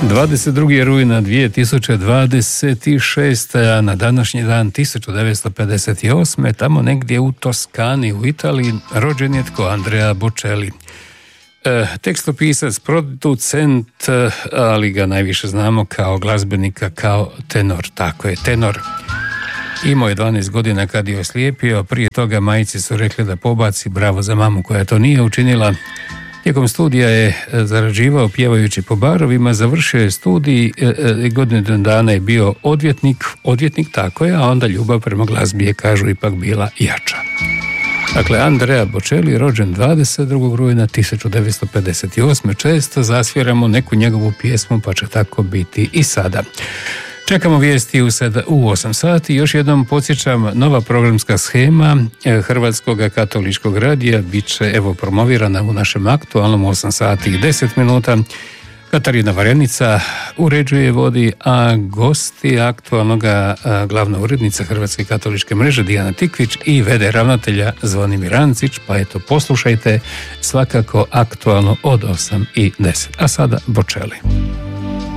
22. rujna 2026. a na današnji dan 1958. tamo negdje u Toskani u Italiji rođen je tko? Andrea Bocelli. Tekstopisac, producent, ali ga najviše znamo kao glazbenika, kao tenor. Tako je, tenor. Imao je 12 godina kad je oslijepio, prije toga majci su rekli da pobaci, bravo za mamu koja to nije učinila. Tijekom studija je zarađivao pjevajući po barovima, završio je studij, godinu dana je bio odvjetnik tako je, a onda ljubav prema glazbi je, kažu, ipak bila jača. Dakle, Andrea Bocelli, rođen 22. rujna 1958. Često zasviramo neku njegovu pjesmu, pa će tako biti i sada. Čekamo vijesti u 8 sati. Još jednom podsjećam, nova programska shema Hrvatskog katoličkog radija bit će promovirana u našem aktualnom 8 sati i 10 minuta. Katarina Varenica uređuje, vodi, a gosti aktualnoga glavna urednica Hrvatske katoličke mreže Dijana Tikvić i v.d. ravnatelja Zvonimir Ancić, pa eto poslušajte svakako aktualno od 8 i 10. A sada Bocelli.